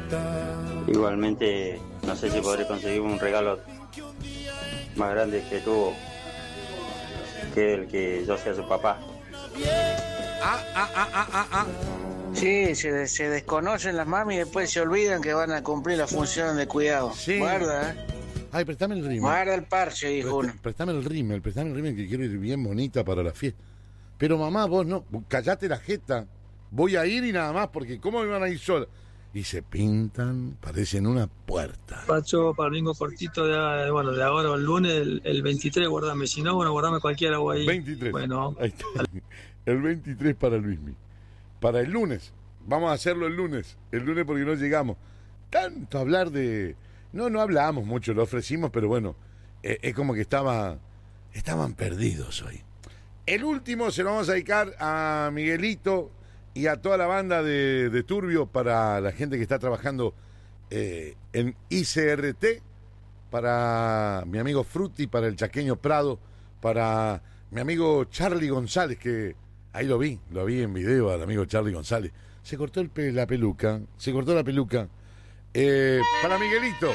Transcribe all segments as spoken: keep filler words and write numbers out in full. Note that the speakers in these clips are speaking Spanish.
Igualmente, no sé si podré conseguir un regalo más grande que tuvo, que el que yo sea su papá. Ah, ah, ah, ah, ah, ah. Sí, se, se desconocen las mami y después se olvidan que van a cumplir la función de cuidado. Sí. Guarda, ¿eh? Ay, préstame el rímel. Guarda el parche, dijo Presta- uno. Préstame el rímel, préstame el rímel que quiero ir bien bonita para la fiesta. Pero mamá, vos no, callate la jeta. Voy a ir y nada más, porque ¿cómo me van a ir sola? Y se pintan, parecen una puerta. Pacho, para el bingo cortito de, bueno, de ahora o el lunes, el, el veintitrés, guardame. Si no, bueno, guardame cualquiera o ahí. veintitrés. Bueno. Ahí está. El veintitrés para Luismi. Para el lunes. Vamos a hacerlo el lunes. El lunes porque no llegamos. Tanto hablar de... No, no hablamos mucho, lo ofrecimos, pero bueno, eh, es como que estaba, estaban perdidos hoy. El último se lo vamos a dedicar a Miguelito y a toda la banda de, de Turbio, para la gente que está trabajando eh, en I C R T, para mi amigo Frutti, para el Chaqueño Prado, para mi amigo Charlie González, que ahí lo vi, lo vi en video al amigo Charlie González. Se cortó el pe- la peluca, se cortó la peluca. Eh, para Miguelito.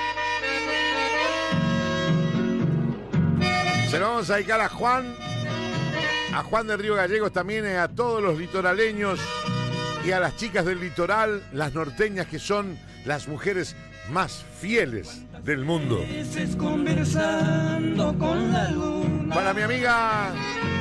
Se lo vamos a dedicar a Juan, a Juan de Río Gallegos también, eh, a todos los litoraleños y a las chicas del litoral, las norteñas, que son las mujeres más fieles del mundo. Para mi amiga